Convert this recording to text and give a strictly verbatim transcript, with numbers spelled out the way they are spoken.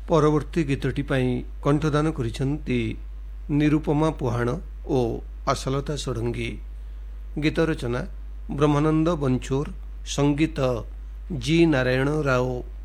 परवर्ती गीतटी कंठदान करिसेंती निरुपमा पुहाण ओ आशालता षडंगी। गीत रचना ब्रह्मानंद बंचोर, संगीत जी नारायण राव।